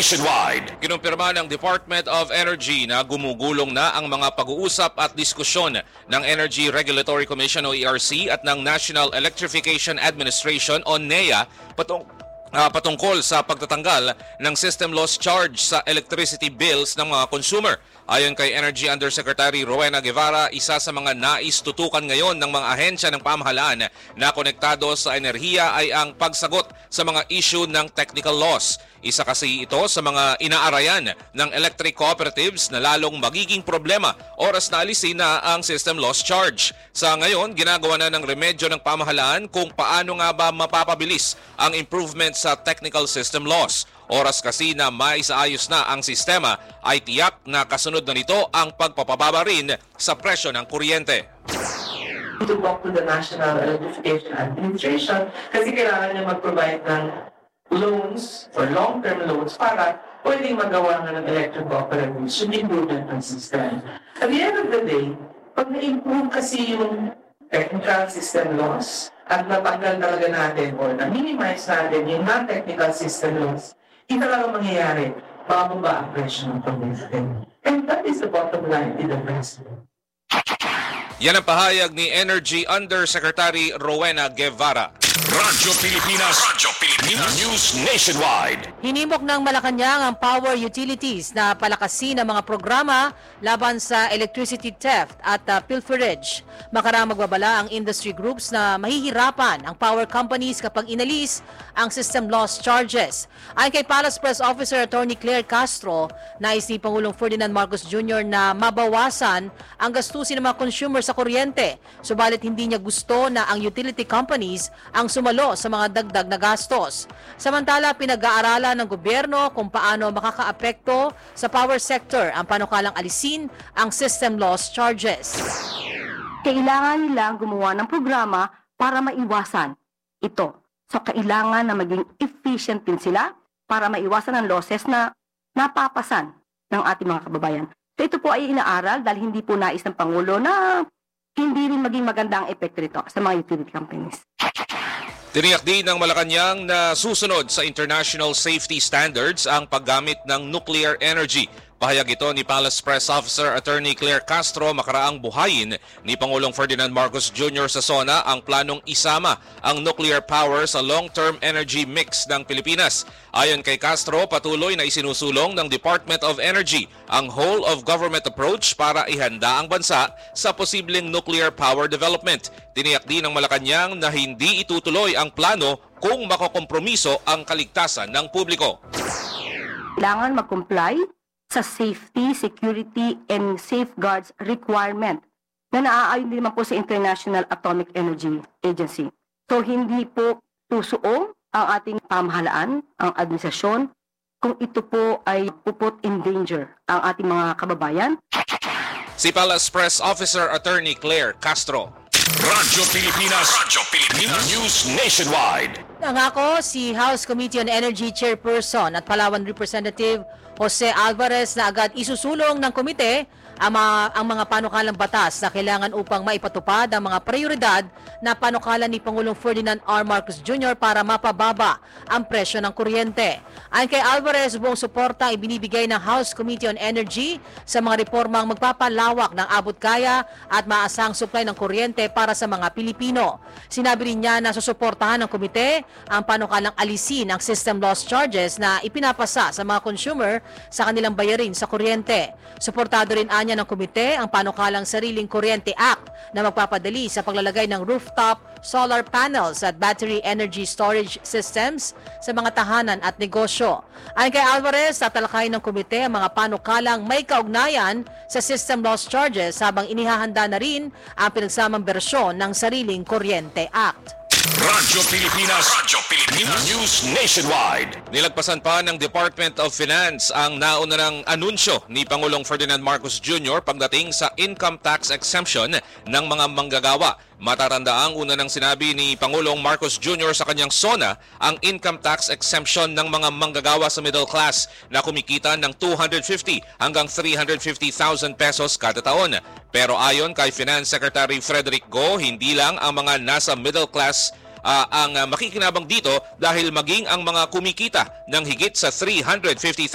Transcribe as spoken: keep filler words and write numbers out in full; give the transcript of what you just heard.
nationwide. Kinumpirma ng Department of Energy na gumugulong na ang mga pag-uusap at diskusyon ng Energy Regulatory Commission o E R C at ng National Electrification Administration o N E A patong Uh, patungkol sa pagtatanggal ng system loss charge sa electricity bills ng mga consumer. Ayon kay Energy Undersecretary Rowena Guevara, isa sa mga nais tutukan ngayon ng mga ahensya ng pamahalaan na konektado sa enerhiya ay ang pagsagot sa mga issue ng technical loss. Isa kasi ito sa mga inaarayan ng electric cooperatives na lalong magiging problema oras na alisin na ang system loss charge. Sa ngayon, ginagawa na ng remedyo ng pamahalaan kung paano nga ba mapapabilis ang improvement sa technical system loss. Oras kasi na maisaayos na ang sistema ay tiyak na kasunod na nito ang pagpapababa rin sa presyo ng kuryente. To talk to the National Electrification Administration kasi kailangan niya mag-provide ng loans or long-term loans para pwedeng magawa nga ng electric cooperatives yung improvement ng system. At the end of the day, pag na-improve kasi yung technical system loss at natanggal talaga natin or na-minimize natin yung non-technical system loss, hindi talaga mangyayari, bababa ang presyo ng kuryente. And that is the bottom line in the President. Yan ang pahayag ni Energy Undersecretary Rowena Guevara. Radyo Pilipinas, Radyo Pilipinas News Nationwide. Hinimok ng Malacanang ang power utilities na palakasin ang mga programa laban sa electricity theft at uh, pilferage. Makarang magbabala ang industry groups na mahihirapan ang power companies kapag inalis ang system loss charges. Ayon kay Palace Press Officer Attorney Claire Castro, nais ni Pangulong Ferdinand Marcos Junior na mabawasan ang gastusin ng mga consumer sa kuryente. Subalit hindi niya gusto na ang utility companies ang sumalo sa mga dagdag na gastos. Samantala, pinag-aaralan ng gobyerno kung paano makakaapekto sa power sector ang panukalang alisin ang system loss charges. Kailangan nilang gumawa ng programa para maiwasan ito. So, kailangan na maging efficient din sila para maiwasan ang losses na napapasan ng ating mga kababayan. So, ito po ay inaaral dahil hindi po nais ng Pangulo na hindi rin maging maganda ang epekto nito sa mga utility companies. Tiniyak din ng Malacanang na susunod sa international safety standards ang paggamit ng nuclear energy. Pahayag ito ni Palace Press Officer Attorney Claire Castro makaraang buhayin ni Pangulong Ferdinand Marcos Junior sa SONA ang planong isama ang nuclear power sa long-term energy mix ng Pilipinas. Ayon kay Castro, patuloy na isinusulong ng Department of Energy ang whole-of-government approach para ihanda ang bansa sa posibleng nuclear power development. Tiniyak din ng Malacanang na hindi itutuloy ang plano kung makokompromiso ang kaligtasan ng publiko. Kailangan mag-comply sa safety, security, and safeguards requirement na naaayon din naman po sa International Atomic Energy Agency. So, hindi po tusuong ang ating pamahalaan, ang administrasyon, kung ito po ay puput in danger ang ating mga kababayan. Si Palace Press Officer Attorney Claire Castro. Radyo Pilipinas, Radyo Pilipinas News Nationwide. Nangako si House Committee on Energy Chairperson at Palawan Representative Jose Alvarez na agad isusulong ng komite ang mga, ang mga panukalang batas na kailangan upang maipatupad ang mga prioridad na panukalan ni Pangulong Ferdinand R. Marcos Junior para mapababa ang presyo ng kuryente. Ayon kay Alvarez, buong suporta ibinibigay ng House Committee on Energy sa mga reformang magpapalawak ng abot-kaya at maasang supply ng kuryente para sa mga Pilipino. Sinabi rin niya na susuportahan ng komite ang panukalang alisin ang system loss charges na ipinapasa sa mga consumer sa kanilang bayarin sa kuryente. Suportado rin anya ng komite ang panukalang Sariling Kuryente Act na magpapadali sa paglalagay ng rooftop solar panels at battery energy storage systems sa mga tahanan at negosyo. Ayon kay Alvarez, tatalakayin ng komite ang mga panukalang may kaugnayan sa system loss charges habang inihahanda na rin ang pinagsamang bersyon ng Sariling Kuryente Act. Radyo Pilipinas, Radyo Pilipinas News Nationwide. Nilagpasan pa ng Department of Finance ang nauna ng anunsyo ni Pangulong Ferdinand Marcos Junior pagdating sa income tax exemption ng mga manggagawa. Matatandaang una nang sinabi ni Pangulong Marcos Junior sa kanyang SONA ang income tax exemption ng mga manggagawa sa middle class na kumikita ng two hundred fifty hanggang three hundred fifty thousand pesos kada taon. Pero ayon kay Finance Secretary Frederick Go, hindi lang ang mga nasa middle class Uh, ang uh, makikinabang dito dahil maging ang mga kumikita ng higit sa three hundred fifty